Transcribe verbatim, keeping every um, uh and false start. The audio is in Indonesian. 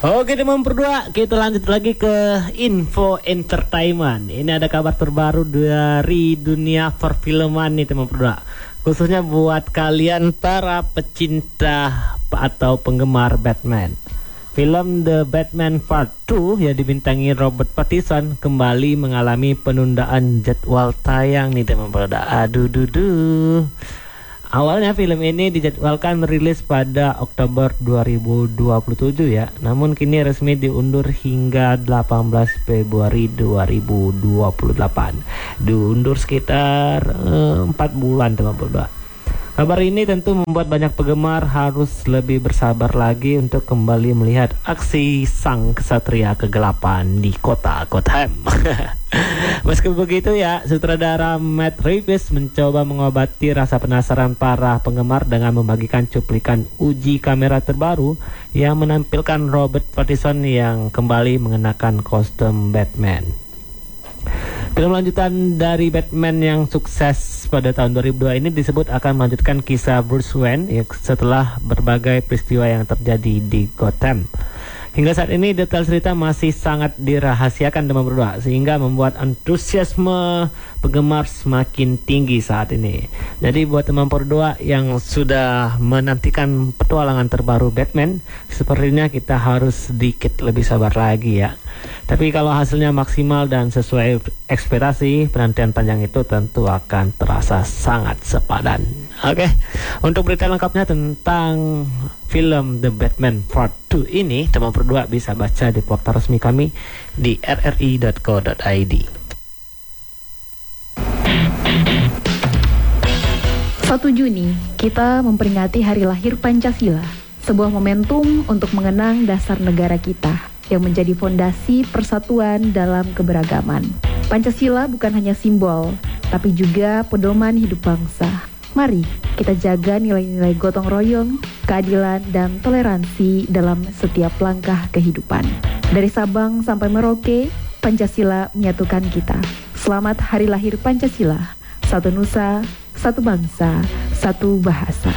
Oke teman berdua, kita lanjut lagi ke info entertainment. Ini ada kabar terbaru dari dunia perfilman nih teman berdua, khususnya buat kalian para pecinta atau penggemar Batman. Film The Batman Part dua yang dibintangi Robert Pattinson kembali mengalami penundaan jadwal tayang nih teman berdua. Aduh duduh. Awalnya film ini dijadwalkan merilis pada Oktober dua ribu dua puluh tujuh ya, namun kini resmi diundur hingga delapan belas Februari dua ribu dua puluh delapan. Diundur sekitar eh, empat bulan teman berdua. Kabar ini tentu membuat banyak penggemar harus lebih bersabar lagi untuk kembali melihat aksi sang kesatria kegelapan di kota Gotham. Meski begitu ya, sutradara Matt Reeves mencoba mengobati rasa penasaran para penggemar dengan membagikan cuplikan uji kamera terbaru yang menampilkan Robert Pattinson yang kembali mengenakan kostum Batman. Film lanjutan dari Batman yang sukses pada tahun dua ribu dua ini disebut akan melanjutkan kisah Bruce Wayne ya, setelah berbagai peristiwa yang terjadi di Gotham. Hingga saat ini detail cerita masih sangat dirahasiakan teman berdua, sehingga membuat antusiasme penggemar semakin tinggi saat ini. Jadi buat teman berdua yang sudah menantikan petualangan terbaru Batman, sepertinya kita harus sedikit lebih sabar lagi ya. Tapi kalau hasilnya maksimal dan sesuai ekspektasi, penantian panjang itu tentu akan terasa sangat sepadan. Oke, untuk berita lengkapnya tentang film The Batman Part dua ini, teman berdua bisa baca di portal resmi kami di r r i dot co dot i d. satu Juni, kita memperingati hari lahir Pancasila, sebuah momentum untuk mengenang dasar negara kita yang menjadi fondasi persatuan dalam keberagaman. Pancasila bukan hanya simbol, tapi juga pedoman hidup bangsa. Mari kita jaga nilai-nilai gotong royong, keadilan, dan toleransi dalam setiap langkah kehidupan. Dari Sabang sampai Merauke, Pancasila menyatukan kita. Selamat Hari Lahir Pancasila. Satu nusa, satu bangsa, satu bahasa.